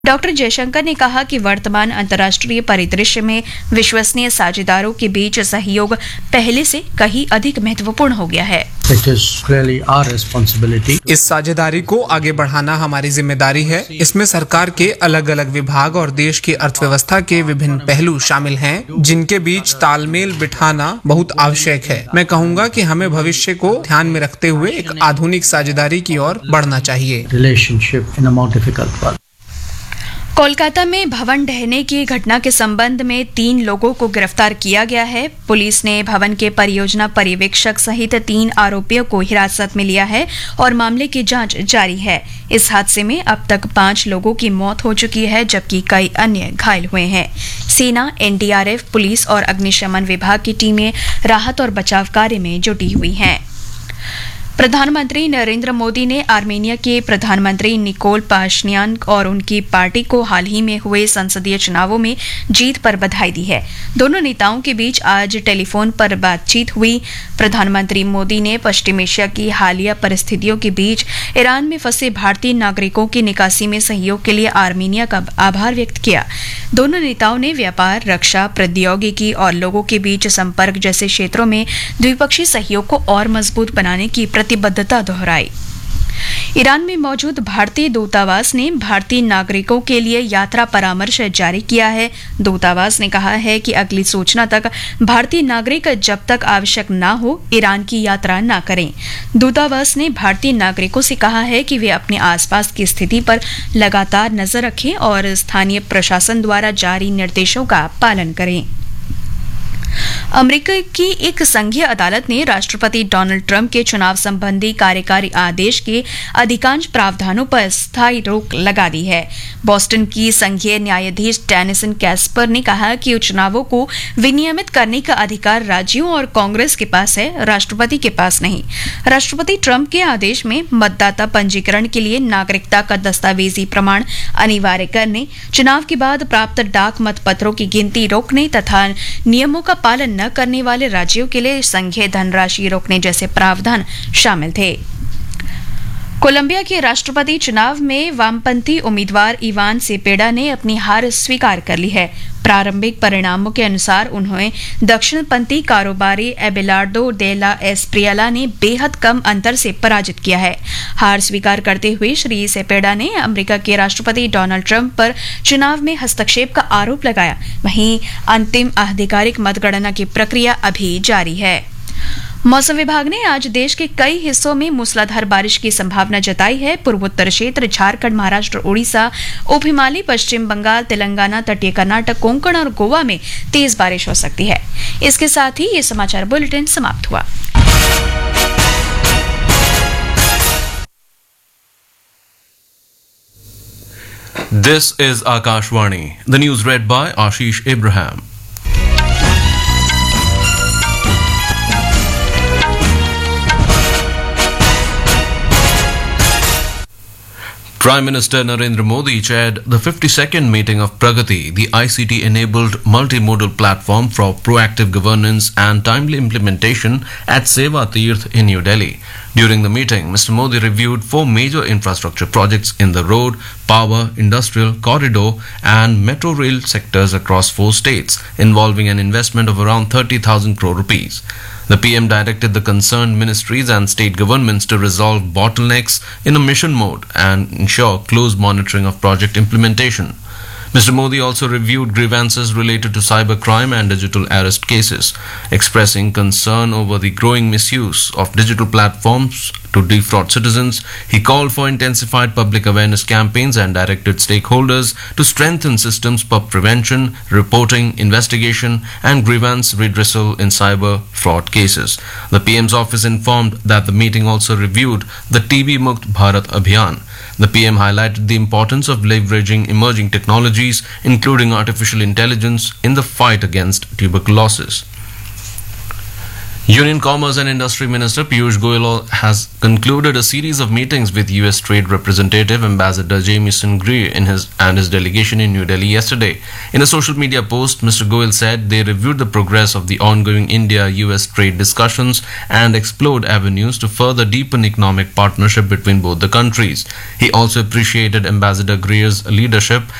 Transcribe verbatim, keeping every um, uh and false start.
Doctor Jaishankar ने कहा कि वर्तमान अंतर्राष्ट्रीय परिदृश्य में विश्वसनीय साझेदारों के बीच सहयोग पहले से कहीं अधिक महत्वपूर्ण हो गया है। इस साझेदारी को आगे बढ़ाना हमारी जिम्मेदारी है। इसमें सरकार के अलग अलग विभाग और देश की अर्थव्यवस्था के विभिन्न पहलू शामिल हैं, जिनके बीच तालमेल बिठाना बहुत आवश्यक है। मैं कहूँगा कि हमें भविष्य को ध्यान में रखते हुए एक आधुनिक साझेदारी की ओर बढ़ना चाहिए। कोलकाता में भवन ढहने की घटना के संबंध में तीन लोगों को गिरफ्तार किया गया है। पुलिस ने भवन के परियोजना पर्यवेक्षक सहित तीन आरोपियों को हिरासत में लिया है और मामले की जांच जारी है। इस हादसे में अब तक पांच लोगों की मौत हो चुकी है, जबकि कई अन्य घायल हुए हैं। सेना, एनडीआरएफ, पुलिस और अग्निशमन विभाग की टीमें राहत और बचाव कार्य में जुटी हुई हैं। प्रधानमंत्री नरेंद्र मोदी ने आर्मेनिया के प्रधानमंत्री निकोल पाशिन्यान और उनकी पार्टी को हाल ही में हुए संसदीय चुनावों में जीत पर बधाई दी है। दोनों नेताओं के बीच आज टेलीफोन पर बातचीत हुई। प्रधानमंत्री मोदी ने पश्चिम एशिया की हालिया परिस्थितियों के बीच ईरान में फंसे भारतीय नागरिकों की निकासी में सहयोग के लिए आर्मेनिया का आभार व्यक्त किया। दोनों नेताओं ने व्यापार, रक्षा, प्रौद्योगिकी और लोगों के बीच संपर्क जैसे क्षेत्रों में द्विपक्षीय सहयोग को और मजबूत बनाने की प्रतिबद्धता दोहराई। ईरान में मौजूद भारतीय दूतावास ने भारतीय नागरिकों के लिए यात्रा परामर्श जारी किया है। दूतावास ने कहा है कि अगली सूचना तक भारतीय नागरिक जब तक आवश्यक न हो ईरान की यात्रा न करें। दूतावास ने भारतीय नागरिकों से कहा है कि वे अपने आसपास की स्थिति पर लगातार नजर रखें और स्थानीय प्रशासन द्वारा जारी निर्देशों का पालन करें। अमेरिका की एक संघीय अदालत ने राष्ट्रपति डोनाल्ड ट्रंप के चुनाव संबंधी कार्यकारी आदेश के अधिकांश प्रावधानों पर स्थायी रोक लगा दी है। बोस्टन की संघीय न्यायाधीश टेनिसन कैस्पर ने कहा कि चुनावों को विनियमित करने का अधिकार राज्यों और कांग्रेस के पास है, राष्ट्रपति के पास नहीं। राष्ट्रपति ट्रंप के आदेश में मतदाता पंजीकरण के लिए नागरिकता का दस्तावेजी प्रमाण अनिवार्य करने, चुनाव के बाद प्राप्त डाक मतपत्रों की गिनती रोकने तथा नियमों का पालन न करने वाले राज्यों के लिए संघीय धनराशि रोकने जैसे प्रावधान शामिल थे। कोलंबिया के राष्ट्रपति चुनाव में वामपंथी उम्मीदवार इवान सेपेडा ने अपनी हार स्वीकार कर ली है। प्रारंभिक परिणामों के अनुसार उन्हें दक्षिणपंथी कारोबारी एबेलार्डो डे ला एस्प्रियला ने बेहद कम अंतर से पराजित किया है। हार स्वीकार करते हुए श्री सेपेडा ने अमेरिका के राष्ट्रपति डोनाल्ड ट्रंप पर चुनाव में हस्तक्षेप का आरोप लगाया। वहीं अंतिम आधिकारिक मतगणना की प्रक्रिया अभी जारी है। मौसम विभाग ने आज देश के कई हिस्सों में मूसलाधार बारिश की संभावना जताई है। पूर्वोत्तर क्षेत्र, झारखंड, महाराष्ट्र, उड़ीसा, उप हिमालय, पश्चिम बंगाल, तेलंगाना, तटीय कर्नाटक, कोंकण और गोवा में तेज बारिश हो सकती है। इसके साथ ही ये समाचार बुलेटिन समाप्त हुआ। This is Akashvani. The news read by Ashish Ibrahim. Prime Minister Narendra Modi chaired the fifty-second meeting of Pragati, the I C T-enabled multimodal platform for proactive governance and timely implementation at Seva Tirth in New Delhi. During the meeting, Mister Modi reviewed four major infrastructure projects in the road, power, industrial, corridor and metro rail sectors across four states, involving an investment of around thirty thousand crore rupees. The P M directed the concerned ministries and state governments to resolve bottlenecks in a mission mode and ensure close monitoring of project implementation. Mister Modi also reviewed grievances related to cybercrime and digital arrest cases, expressing concern over the growing misuse of digital platforms to defraud citizens. He called for intensified public awareness campaigns and directed stakeholders to strengthen systems for prevention, reporting, investigation and grievance redressal in cyber fraud cases. The P M's office informed that the meeting also reviewed the T B Mukt Bharat Abhiyan. The P M highlighted the importance of leveraging emerging technologies, including artificial intelligence, in the fight against tuberculosis. Union Commerce and Industry Minister Piyush Goyal has concluded a series of meetings with U S Trade Representative Ambassador Jamieson Greer in his and his delegation in New Delhi yesterday. In a social media post, Mister Goyal said they reviewed the progress of the ongoing India-U S trade discussions and explored avenues to further deepen economic partnership between both the countries. He also appreciated Ambassador Greer's leadership